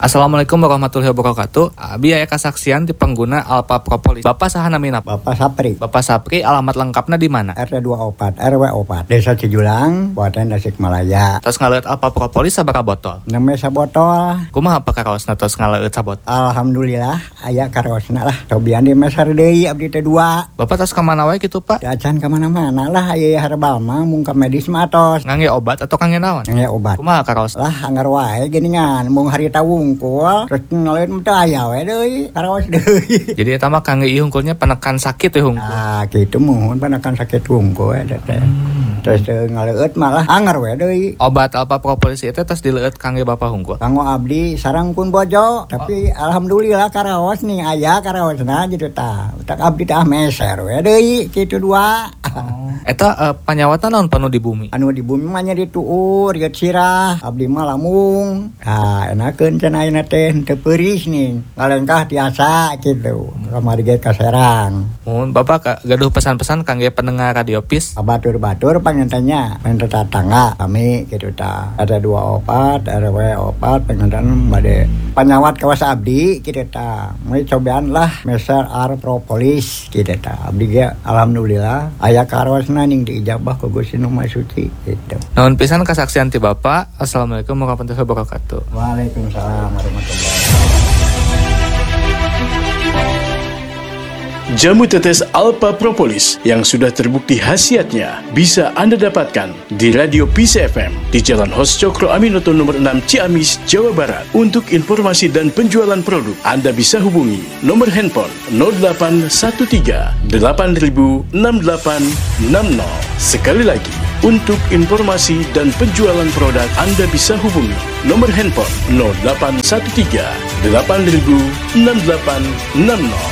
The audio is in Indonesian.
Assalamualaikum warahmatullahi wabarakatuh. Abi aya kasaksian di pengguna Alpha Propolis. Bapak saha namina? Bapak Sapri. Bapak Sapri, alamat lengkapnya di mana? RT24 RW4 Desa Cijulang, Kabupaten Tasikmalaya. Tos ngaleut Alpha Propolis sabaraha botol? 6 sabotol. Kumaha apa karaosna tos ngaleut sabot? Alhamdulillah aya karosna lah. Cobian di mesar deui abdi teh 2. Bapak tos ka mana wae kitu, Pak? Acan ka mana-mana lah aya herbal mah mung ka medis mah tos. Ngangge obat atau kangge naon? Ngangge obat. Kumaha karaos? Lah anggar wae geuningan mung harita wungkul terus ngaleut teh aya we deui karaos deui. Jadi eta mah kangge ieu hungkulnya penekan sakit ya hungkul. Ah kitu mohon penekan sakit wungkul we teh. Terus ngaleut malah anggar we deui. Obat Alpha Propolis itu tos dileueut kangge Bapak hungkul. Kanggo abdi sareng pun bojo, tapi alhamdulillah karaos nih aya karaosna gitu tah. Tak abdi tah meser we deui kitu 2. Eta panyawatan naon panu di bumi? Anu di bumi mah nya dituur geut sirah, abdi mah lamung. Tah enakeun cenah ayeuna teh teu peuris nih. Ngalengkah tiasa kitu. Kamari ge ka Serang. Mun Bapak gaduh pesan-pesan kangge pendengar Radio PIS. Batur-batur pangentenya, pengen tetangga kami gitu tah. Ada 24 RW4 pengen bade panyawat kawas abdi kitu tah. Mulai cobaan lah meser ar propolis kitu tah. Abdi ge alhamdulillah aya karosna ning diijabah ku Gusti Nu Maha Suci gitu. Nuhun pisan kasaksian ti Bapak. Assalamualaikum warahmatullahi wabarakatuh. Waalaikumsalam warahmatullahi wabarakatuh. Jamu tetes Alpha Propolis yang sudah terbukti khasiatnya bisa Anda dapatkan di Radio PIS FM di Jalan Hos Cokro Aminoto nomor 6 Ciamis, Jawa Barat. Untuk informasi dan penjualan produk, Anda bisa hubungi nomor handphone 0813 8000 6860. Sekali lagi, untuk informasi dan penjualan produk, Anda bisa hubungi nomor handphone 0813 8000 6860.